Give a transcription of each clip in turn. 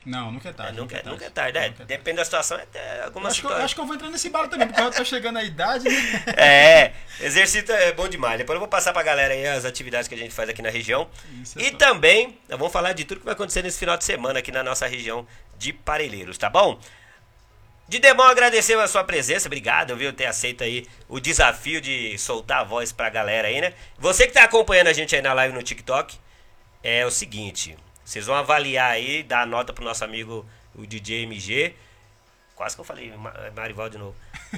Não, nunca é tarde. Nunca é tarde, né? Depende da situação, até algumas situações. Acho que eu vou entrar nesse balo também, porque eu tô chegando à idade, né? Exercício é bom demais. Depois eu vou passar pra galera aí as atividades que a gente faz aqui na região. Isso E também, nós vamos falar de tudo que vai acontecer nesse final de semana aqui na nossa região de Parelheiros, tá bom? De demão, agradecer a sua presença, obrigado, viu, ter aceito aí o desafio de soltar a voz pra galera aí, né? Você que tá acompanhando a gente aí na live no TikTok, é o seguinte, vocês vão avaliar aí, dar a nota pro nosso amigo, o DJ MG, quase que eu falei Marival de novo.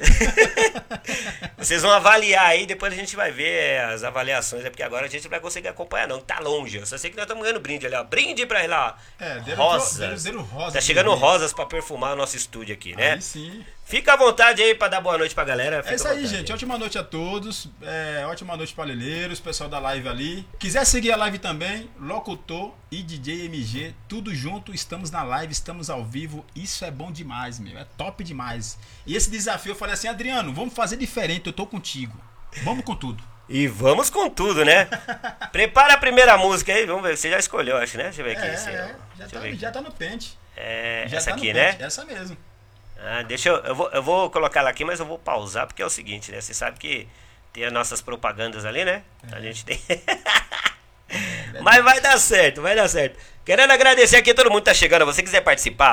Vocês vão avaliar aí, depois a gente vai ver as avaliações, porque agora a gente não vai conseguir acompanhar não, tá longe. Eu só sei que nós estamos ganhando brinde ali, ó. Brinde pra ele lá, ó. Rosas. Deram rosas. Tá chegando rosas pra perfumar o nosso estúdio aqui, né? Aí sim. Fica à vontade aí pra dar boa noite pra galera. É isso aí, gente. Ótima noite a todos. Ótima noite, parelheiros, pessoal da live ali. Quiser seguir a live também, Locutor e DJ MG, tudo junto. Estamos na live, estamos ao vivo. Isso é bom demais, meu. É top demais. E esse desafio, eu falei assim, Adriano, vamos fazer diferente. Eu tô contigo. Vamos com tudo. E vamos com tudo, né? Prepara a primeira música aí. Vamos ver. Você já escolheu, acho, né? Deixa eu ver aqui. Já tá no pente. Essa aqui, né? Essa mesmo. Eu vou colocar ela aqui, mas eu vou pausar, porque é o seguinte, né? Você sabe que tem as nossas propagandas ali, né? A gente tem... Mas vai dar certo, vai dar certo. Querendo agradecer aqui a todo mundo que tá chegando. Se você quiser participar,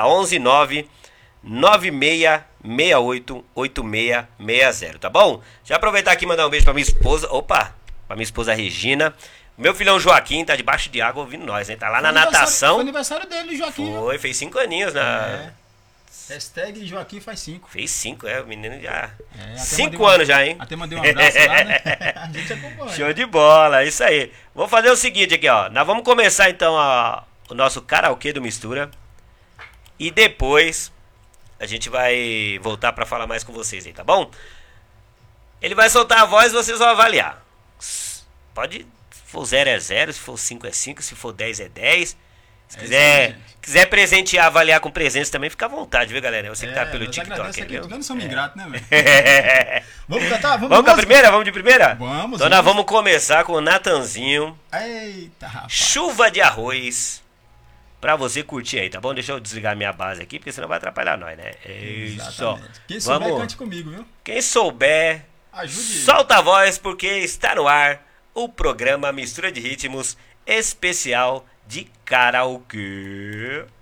11996688660, tá bom? Já aproveitar aqui e mandar um beijo pra minha esposa. Opa! Pra minha esposa Regina. Meu filhão Joaquim tá debaixo de água ouvindo nós, hein? Tá lá na natação. Foi aniversário dele, Joaquim. Foi, fez 5 aninhos na... Hashtag Joaquim faz 5. Fez 5, o menino já... 5 anos já, hein? Até mandei um abraço lá, né? A gente acompanha. Show de bola, isso aí. Vou fazer o seguinte aqui, ó. Nós vamos começar então o nosso karaokê do Mistura. E depois a gente vai voltar pra falar mais com vocês aí, tá bom? Ele vai soltar a voz e vocês vão avaliar. Pode... Se for 0 é 0, se for 5 é 5, se for 10 é 10. Se quiser presentear, avaliar com presentes também, fica à vontade, viu, galera? Você que tá pelo TikTok. Nós não somos ingratos, né, velho? Vamos cantar? Vamos com a primeira? Vamos de primeira? Vamos. Então nós vamos começar com o Natanzinho. Eita, rapaz. Chuva de arroz. Pra você curtir aí, tá bom? Deixa eu desligar minha base aqui, porque senão vai atrapalhar nós, né? Isso. Quem souber, cante comigo, viu? Quem souber, ajude. Solta a voz, porque está no ar o programa Mistura de Ritmos especial de karaokê.